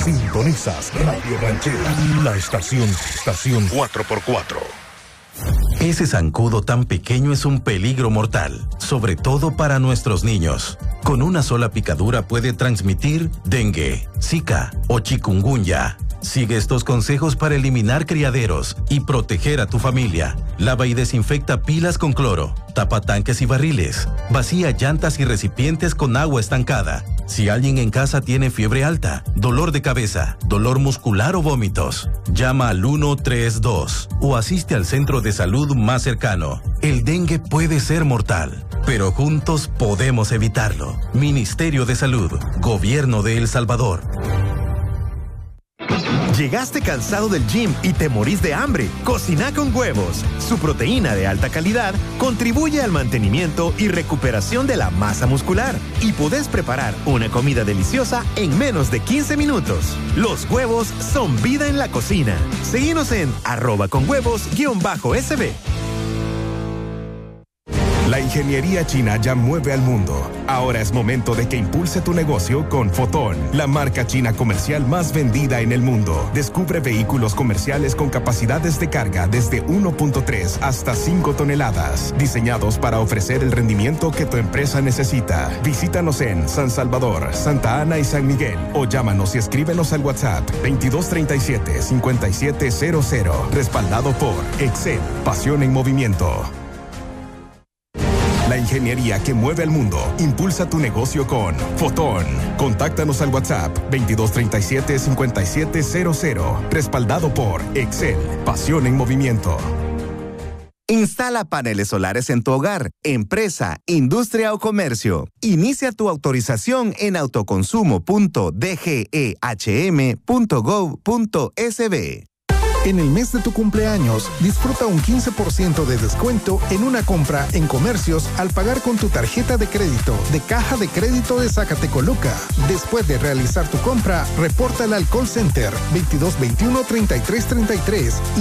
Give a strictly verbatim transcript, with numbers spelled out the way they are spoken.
Sintonizas Radio Ranchera, la estación, estación cuatro por cuatro. Ese zancudo tan pequeño es un peligro mortal, sobre todo para nuestros niños. Con una sola picadura puede transmitir dengue, zika o chikungunya. Sigue estos consejos para eliminar criaderos y proteger a tu familia. Lava y desinfecta pilas con cloro. Tapa tanques y barriles. Vacía llantas y recipientes con agua estancada. Si alguien en casa tiene fiebre alta, dolor de cabeza, dolor muscular o vómitos, llama al uno tres dos o asiste al centro de salud más cercano. El dengue puede ser mortal, pero juntos podemos evitarlo. Ministerio de Salud, Gobierno de El Salvador. ¿Llegaste cansado del gym y te morís de hambre? Cocina con Huevos. Su proteína de alta calidad contribuye al mantenimiento y recuperación de la masa muscular. Y podés preparar una comida deliciosa en menos de quince minutos. Los huevos son vida en la cocina. Seguinos en arroba con huevos guión bajo S B. La ingeniería china ya mueve al mundo. Ahora es momento de que impulse tu negocio con Fotón, la marca china comercial más vendida en el mundo. Descubre vehículos comerciales con capacidades de carga desde uno punto tres hasta cinco toneladas, diseñados para ofrecer el rendimiento que tu empresa necesita. Visítanos en San Salvador, Santa Ana y San Miguel o llámanos y escríbenos al WhatsApp veintidós treinta y siete, cincuenta y siete cero cero, respaldado por Excel, pasión en movimiento. La ingeniería que mueve al mundo. Impulsa tu negocio con Fotón. Contáctanos al WhatsApp veintidós treinta y siete, cincuenta y siete cero cero. Respaldado por Excel. Pasión en movimiento. Instala paneles solares en tu hogar, empresa, industria o comercio. Inicia tu autorización en autoconsumo punto d g e h m punto gov punto s b. En el mes de tu cumpleaños, disfruta un quince por ciento de descuento en una compra en comercios al pagar con tu tarjeta de crédito de Caja de Crédito de Zacatecoluca. Después de realizar tu compra, repórtala al call center veintidós veintiuno, treinta y tres treinta y tres